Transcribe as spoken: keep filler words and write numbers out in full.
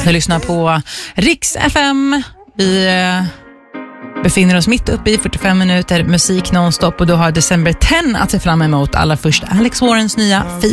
Du lyssnar på Riks F M. Vi befinner oss mitt uppe i fyrtiofem minuter musik nonstop och du har December tenth att se fram emot. Allra först Alex Warrens nya